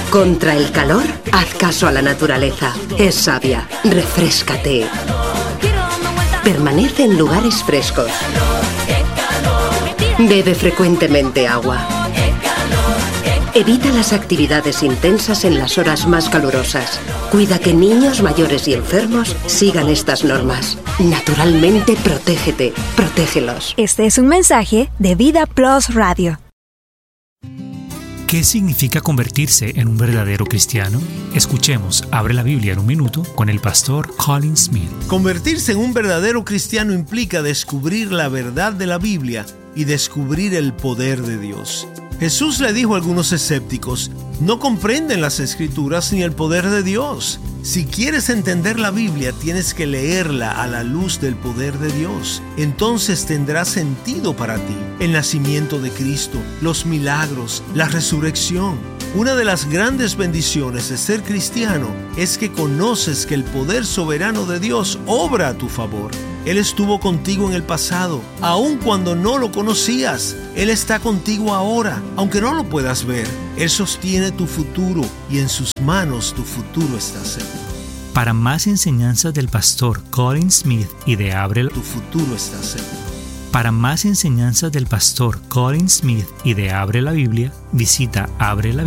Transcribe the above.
Contra el calor, haz caso a la naturaleza. Es sabia. Refréscate. Permanece en lugares frescos. Bebe frecuentemente agua. Evita las actividades intensas en las horas más calurosas. Cuida que niños, mayores y enfermos sigan estas normas. Naturalmente, protégete. Protégelos. Este es un mensaje de Vida Plus Radio. ¿Qué significa convertirse en un verdadero cristiano? Escuchemos Abre la Biblia en un minuto con el pastor Colin Smith. Convertirse en un verdadero cristiano implica descubrir la verdad de la Biblia y descubrir el poder de Dios. Jesús le dijo a algunos escépticos: no comprenden las Escrituras ni el poder de Dios. Si quieres entender la Biblia, tienes que leerla a la luz del poder de Dios. Entonces tendrá sentido para ti el nacimiento de Cristo, los milagros, la resurrección. Una de las grandes bendiciones de ser cristiano es que conoces que el poder soberano de Dios obra a tu favor. Él estuvo contigo en el pasado, aun cuando no lo conocías. Él está contigo ahora, aunque no lo puedas ver. Él sostiene tu futuro y en sus manos tu futuro está seguro. Para más enseñanzas del pastor Colin Smith y de Tu futuro está seguro. Para más enseñanzas del pastor Colin Smith y de Abre la Biblia, visita